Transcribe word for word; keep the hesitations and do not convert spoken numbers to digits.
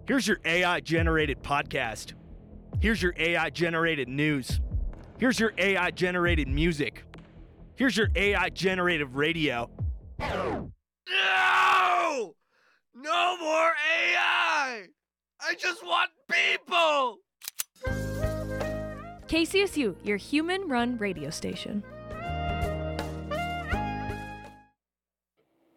Here's your A I-generated podcast. Here's your A I-generated news. Here's your A I-generated music. Here's your A I-generated radio. No! No more A I! I just want people! K C S U, your human-run radio station.